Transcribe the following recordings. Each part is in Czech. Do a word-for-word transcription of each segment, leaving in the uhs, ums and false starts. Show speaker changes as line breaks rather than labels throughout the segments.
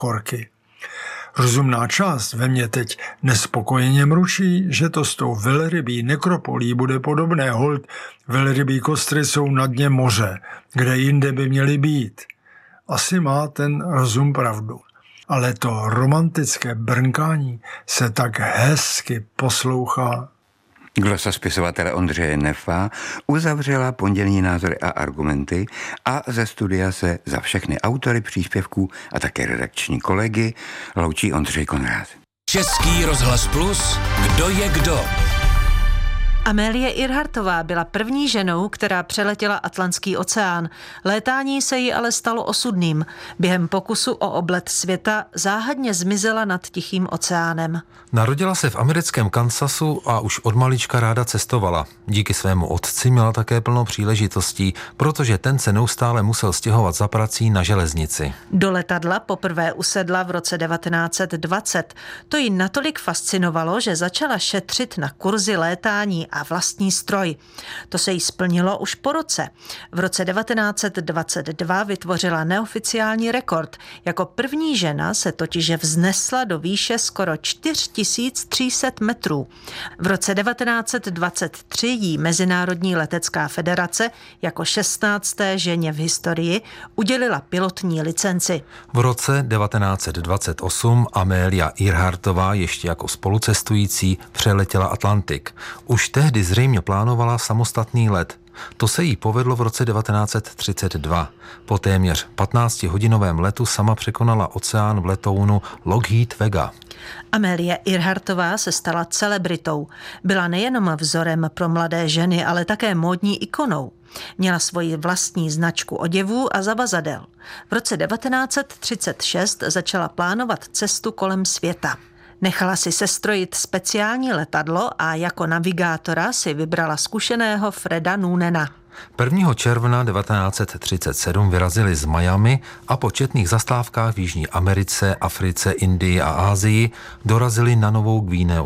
korky. Rozumná část ve mně teď nespokojeně mručí, že to s tou velrybí nekropolí bude podobné, holt velrybí kostry jsou na dně moře, kde jinde by měly být. Asi má ten rozum pravdu. Ale to romantické brnkání se tak hezky poslouchá.
Glosa spisovatele Ondřeje Nefa uzavřela pondělní názory a argumenty a ze studia se za všechny autory příspěvků a také redakční kolegy loučí Ondřej Konrád.
Český rozhlas Plus, kdo je kdo?
Amélie Earhartová byla první ženou, která přeletěla Atlantský oceán. Létání se jí ale stalo osudným. Během pokusu o oblet světa záhadně zmizela nad Tichým oceánem.
Narodila se v americkém Kansasu a už od malička ráda cestovala. Díky svému otci měla také plno příležitostí, protože ten se neustále musel stěhovat za prací na železnici.
Do letadla poprvé usedla v roce devatenáct set dvacet. To ji natolik fascinovalo, že začala šetřit na kurzy létání a vlastní stroj. To se jí splnilo už po roce. V roce devatenáct set dvacet dva vytvořila neoficiální rekord. Jako první žena se totiž vznesla do výše skoro čtyři tisíce tři sta metrů. V roce devatenáct set dvacet tři jí Mezinárodní letecká federace jako šestnácté ženě v historii udělila pilotní licenci.
V roce devatenáct set dvacet osm Amélia Earhartová ještě jako spolucestující přeletěla Atlantik. Už tehdy zřejmě plánovala samostatný let. To se jí povedlo v roce devatenáct set třicet dva. Po téměř patnáctihodinovém letu sama překonala oceán v letounu Lockheed Vega.
Amélie Earhartová se stala celebritou. Byla nejenom vzorem pro mladé ženy, ale také módní ikonou. Měla svoji vlastní značku oděvů a zavazadel. V roce devatenáct set třicet šest začala plánovat cestu kolem světa. Nechala si sestrojit speciální letadlo a jako navigátora si vybrala zkušeného Freda Noonena.
prvního června devatenáct set třicet sedm vyrazili z Miami a po četných zastávkách v Jižní Americe, Africe, Indii a Asii dorazili na Novou Guineu.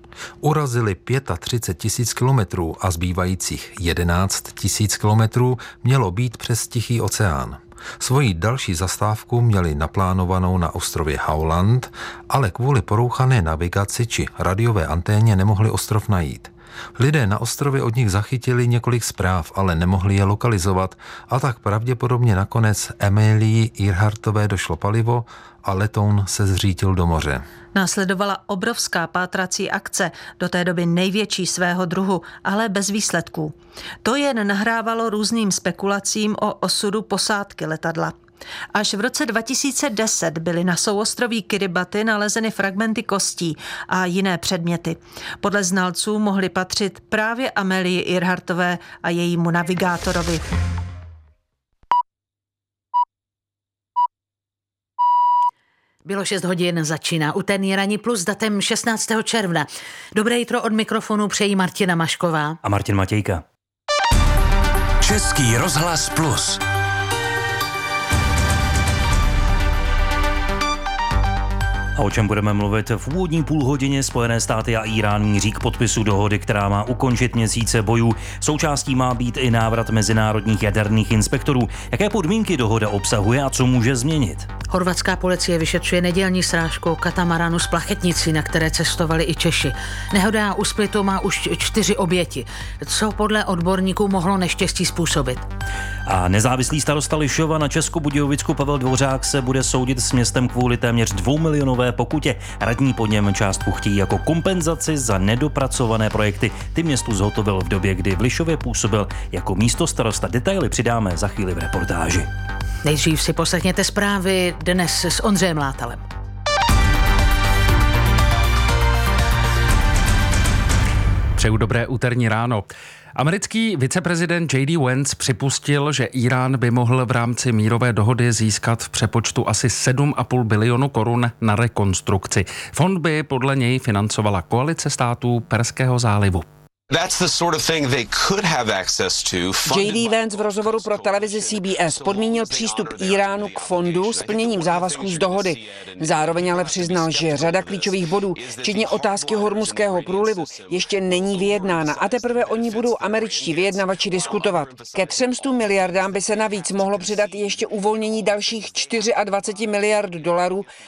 Urazili třicet pět tisíc kilometrů a zbývajících jedenáct tisíc kilometrů mělo být přes Tichý oceán. Svoji další zastávku měli naplánovanou na ostrově Howland, ale kvůli porouchané navigaci či radiové anténě nemohli ostrov najít. Lidé na ostrově od nich zachytili několik zpráv, ale nemohli je lokalizovat a tak pravděpodobně nakonec Amélii Earhartové došlo palivo a letoun se zřítil do moře.
Následovala obrovská pátrací akce, do té doby největší svého druhu, ale bez výsledků. To jen nahrávalo různým spekulacím o osudu posádky letadla. Až v roce dva tisíce deset byly na souostroví Kiribati nalezeny fragmenty kostí a jiné předměty. Podle znalců mohly patřit právě Amélii Earhartové a jejímu navigátorovi.
Bylo šest hodin, začíná úterní ranní plus datem šestnáctého června. Dobré jitro, od mikrofonu přejí Martina Mašková
a Martin Matějka.
Český rozhlas Plus.
A o čem budeme mluvit? V úvodní půlhodině Spojené státy a Irán míří k podpisu dohody, která má ukončit měsíce bojů. Součástí má být i návrat mezinárodních jaderných inspektorů. Jaké podmínky dohoda obsahuje a co může změnit?
Chorvatská policie vyšetřuje nedělní srážku katamaranu s plachetnicí, na které cestovali i Češi. Nehoda u Splitu má už čtyři oběti. Co podle odborníků mohlo neštěstí způsobit?
A nezávislý starosta Lišova na Českobudějovicku Pavel Dvořák se bude soudit s městem kvůli téměř dvoumilionové pokutě. Radní po něm částku chtějí jako kompenzaci za nedopracované projekty. Ty městu zhotovil v době, kdy v Lišově působil jako místostarosta. Detaily přidáme za chvíli v reportáži.
Nejdřív si poslechněte zprávy dnes s Ondřejem Látalem.
Přeju dobré úterní ráno. Americký viceprezident J D Vance připustil, že Irán by mohl v rámci mírové dohody získat v přepočtu asi sedm a půl bilionu korun na rekonstrukci. Fond by podle něj financovala koalice států Perského zálivu.
J D Vance v rozhovoru pro televizi C B S podmínil přístup Íránu k fondu splněním závazků z dohody. Zároveň ale přiznal, že řada klíčových bodů, včetně otázky Hormuzského průlivu, ještě není vyjednána a teprve o ní budou američtí vyjednavači diskutovat. Ke třem stům miliardám by se navíc mohlo přidat ještě uvolnění dalších dvacet čtyři miliard dolarů